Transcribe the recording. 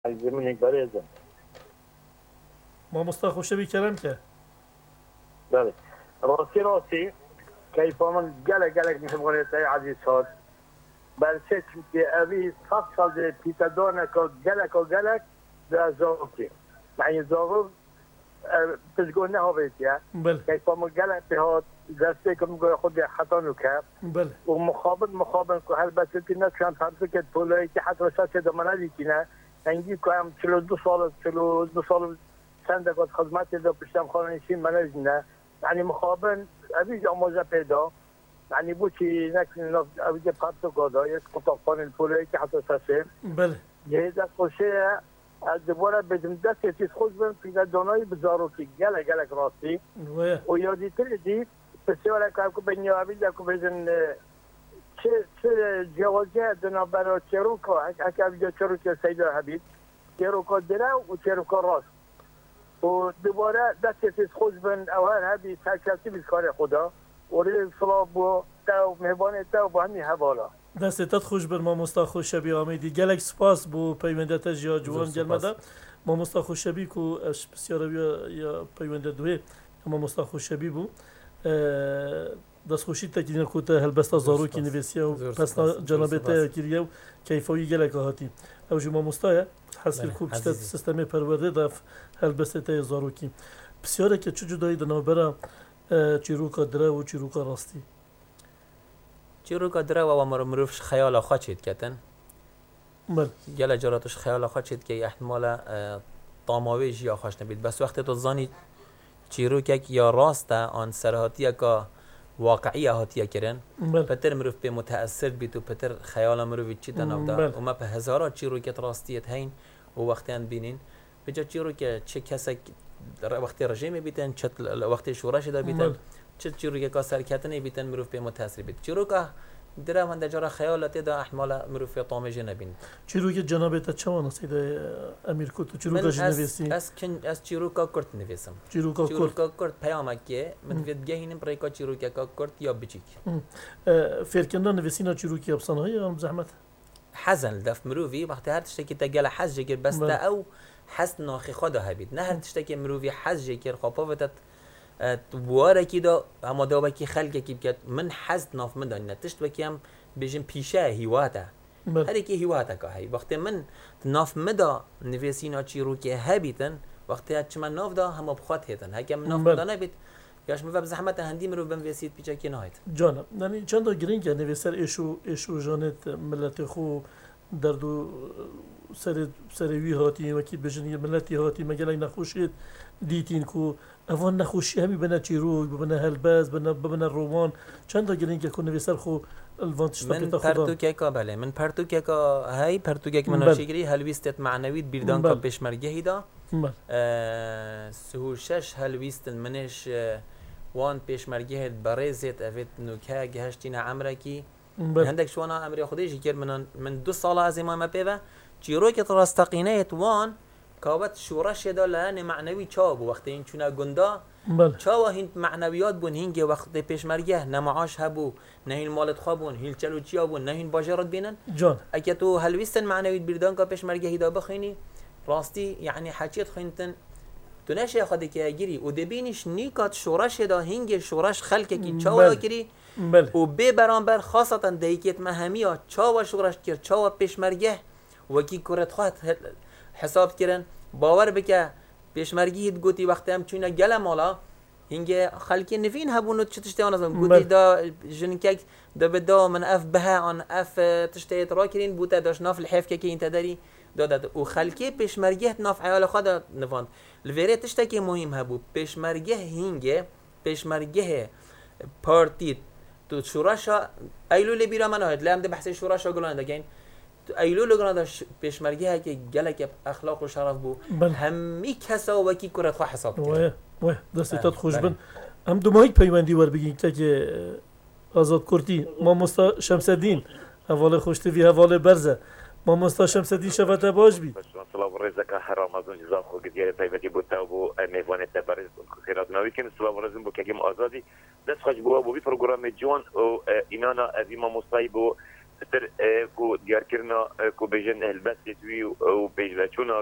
زمین بریزم. ما مستخوشبی کردم که بله راستی كيف من قلق نبغى عزيز صار برسيت أبي فصل بيتادونا قلق ده زوجي يعني زوج تقول نه بيتيا بله كيف من قلق بهاد دستكم يقول خد حطانو كاب بله ومخابن هل بس الناس كان فهمت بولاي حتى وسط دمنا دي كنا نجي كام 42 سال صندوق خدمت دو پشتم خانه‌نشین منجنه يعني مخابن أبيج أموزة بيدا يعني بوشي نكن أبيج بقطع قضاء يسقط قانون البوليس حتى تسير بله جهاز قشة الدبورة بدم دست تخوض بين في دوناي بزاروكي جلك راسي ويادي تردي بس ولا كأكو بني أبيج أكو بيزن چه جوازه دنا برای چروکا اگه أبيج چروکا سيدا حبيب چروکا درا و چروکا راست و دوباره دستش خوش بن اول هدی سرکشی بیکار خدا و ری صلاب و تو مهمان تو با همی حوالا دستت خوش بر ما مستخوش شبی آمیدی گلک سپاس بو پیوندت جیا جوان گلمده ما مستخوش شبی کو بسیار یا پیونده دوی ما مستخوش شبی بو دست خوشی تکیدن کوته هلبستا زارو کی نویسیا و پس جنابته کیریو کیفوی گلک هاتی او جما مستایا حاصل خوب شد سیستم پرورده داف هلبسته زارو کی بسیاره که چه جدایی دنابرا چیروکا درا و چیروکا راستی چیروکا درا و مروفش خیال خاچید کتن بله گله جراتش خیال خاچید که احتمال طاماوی جیا خاش نبید بس وقتی تو زانی چیروک یا راسته آن سرهاتی که واقعی هاتیه کرن پتر مروف به متأثر بیت و پتر خیال مروف چی تنافده و ما به هزارات چیروکت راستیت هین و وقتی ان بینین بجا چیروک چه کسی وقتی رژیم بیتن چه وقتی شورش دا بیتن چه چیروک که سرکتنی بیتن مروف به متأثر بیت چیروک درا من دجارا خیالات دا احتمال مروف طامج نبین چیروک جنابت چوان سید امیر کوتو چیروک جنویسی از چیروکا کرد نویسم چیروکا کرد پیامکه من وید گهینم پریکا چیروکا کرد یا بچیک فرکندن نویسینا چیروکی ابسانه یا زحمت حزن دف مروفی وقتی هر تشتکی تگل حز جگر بس تا او حس ناخی خدا هبید نه هر تشتکی مروفی حز جگر خاپاوتت بواره کی دا اما دا بکی خلقه کی بکت من حز ناف مدان نتشت بکی هم بجن پیشه هیواته هر کی هیواته که هی وقتی من ناف مدا نویسینا چیروکی هبیتن وقتی هر چما ناف دا هم بخواد هیتن هکم ناف مدا نبید یاش مفب زحمت هندی مرو بنویسید پیچه کی نهایت جانم یعنی چند تا گرین که نویسر ایشو جانت ملت خو دردو سروی هاتی وکی بجنی ملتی هاتی مگلای نخوشید دیتین کو اوان نخوشی همی بنا چیروک بنا هلباز بنا رومان چند تا گرین که کو نویسر خو الوانتش من پرتوکه کا بله من پرتوکه کا هی پرتوکه که من شگری هلویستت معنویت بیردان کا پیشمرگه دا سهول شش هلویست منش وان پیشمرگه برزت افت نوکه گهشتین عمرکی هندك شوانا امري خديش كير من 2 سال از ما بيبا چیروک راستقینه وان کابت شورش دالن معنوی چاب وقت این چونه گندا چاوا هین معنویات بون هینگ وقت پیشمرگه نه معاش هبو نه هین مالت خوابون هیل چلو چیا بون نه هین باجرات بینن جان اگه تو هلویستن معنویت بیردان کا پیشمرگه هیدا بخینی راستی یعنی حچیت خینتن تو نشه خودی که گیری و دبینش نیکات شورش دا هینگ شورش خلک کی چاوا گیری و به برانبر خاصتا دیکت مهمیا چاوا شورش کر چاوا پیشمرگه وکی کرت خواهد حساب کردن باور بکه پیشمرگی گوتی وقتی هم چونه گله مالا هنگه خلکی نفین هبونو چه تشتی آن ازم گوتی دا جنکک دا بدا من اف بها آن اف تشتی را کرین بوده داش ناف الحیف که این تداری دادد و خلکی پیشمرگی ناف عیال خود نفاند الویره تشتی مهم هبو پیشمرگی هنگه پیشمرگی پارتی تو شوراشا ایلول بیرا من هاید لام ده بحث شوراشا گلان دگین ایلول گلان پیشمرگی که گلک اخلاق و شرف بو همی کسا وکی کرد خو حساب کرد واه دستت خوش بن هم دو ماهی پیوندی ور بگین که آزاد کردی ما مستا شمس الدین حواله خوشتوی حواله برزه ما مستا شمس الدین شفت باش بی سلام رزق حرام از اون جزا خو گدیار پیوندی بود و میوان تبرز خیرات نوی کنیم سلام رزق بو کیم آزادی دست خوش بو بی پروگرام جوان و اینا از ما مصاحب زیاتر کو دیار کرنا کو بجن البس توی و پیش بچونا